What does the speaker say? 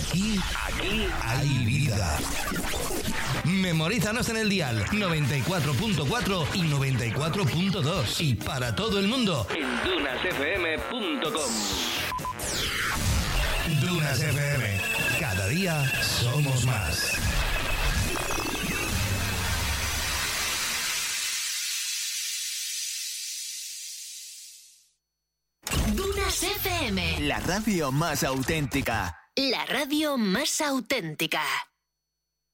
Aquí hay vida. Memorízanos en el dial 94.4 y 94.2 y para todo el mundo en dunasfm.com. Dunas FM. Cada día somos más. Dunas FM. La radio más auténtica. La radio más auténtica.